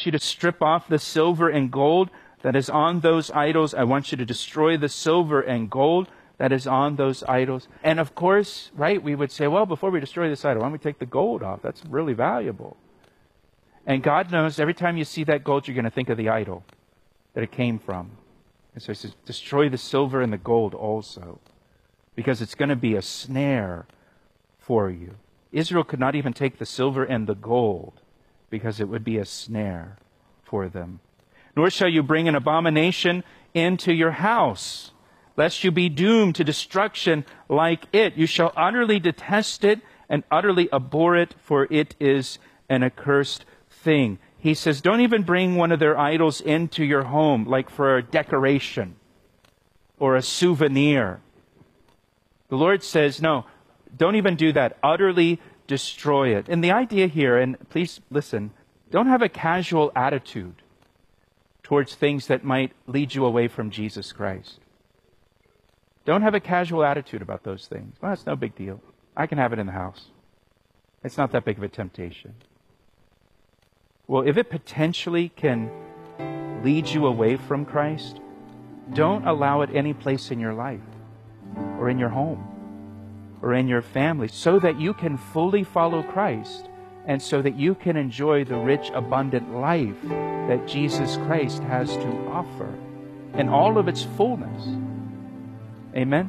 you to strip off the silver and gold that is on those idols. I want you to destroy the silver and gold that is on those idols. And of course, right, we would say, well, before we destroy this idol, why don't we take the gold off? That's really valuable. And God knows every time you see that gold, you're going to think of the idol that it came from. And so he says, destroy the silver and the gold also, because it's going to be a snare for you. Israel could not even take the silver and the gold, because it would be a snare for them. Nor shall you bring an abomination into your house, lest you be doomed to destruction like it. You shall utterly detest it and utterly abhor it, for it is an accursed thing. He says, don't even bring one of their idols into your home, like for a decoration or a souvenir. The Lord says, no, don't even do that. Utterly destroy it. And the idea here, and please listen, don't have a casual attitude towards things that might lead you away from Jesus Christ. Don't have a casual attitude about those things. Well, it's no big deal. I can have it in the house. It's not that big of a temptation. Well, if it potentially can lead you away from Christ, don't allow it any place in your life or in your home or in your family, so that you can fully follow Christ and so that you can enjoy the rich, abundant life that Jesus Christ has to offer in all of its fullness. Amen?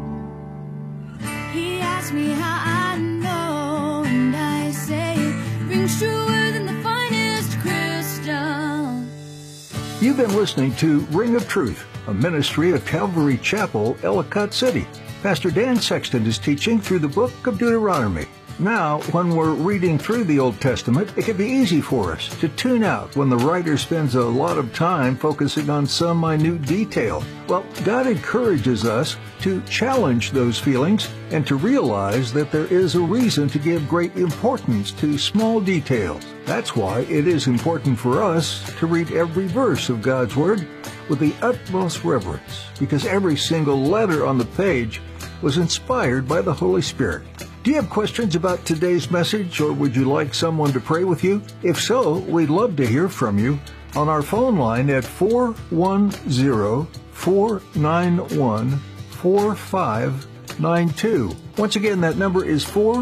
He asked me how I know, and I say it rings truer than the finest crystal. You've been listening to Ring of Truth, a ministry of Calvary Chapel, Ellicott City. Pastor Dan Sexton is teaching through the book of Deuteronomy. Now, when we're reading through the Old Testament, it can be easy for us to tune out when the writer spends a lot of time focusing on some minute detail. Well, God encourages us to challenge those feelings and to realize that there is a reason to give great importance to small details. That's why it is important for us to read every verse of God's Word with the utmost reverence, because every single letter on the page was inspired by the Holy Spirit. Do you have questions about today's message, or would you like someone to pray with you? If so, we'd love to hear from you on our phone line at 410-491-4592. Once again, that number is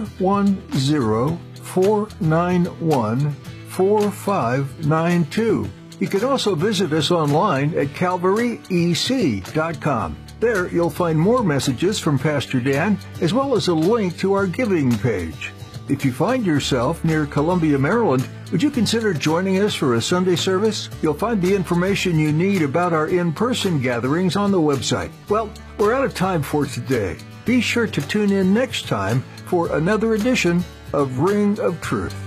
410-491-4592. You can also visit us online at calvaryec.com. There, you'll find more messages from Pastor Dan, as well as a link to our giving page. If you find yourself near Columbia, Maryland, would you consider joining us for a Sunday service? You'll find the information you need about our in-person gatherings on the website. Well, we're out of time for today. Be sure to tune in next time for another edition of Ring of Truth.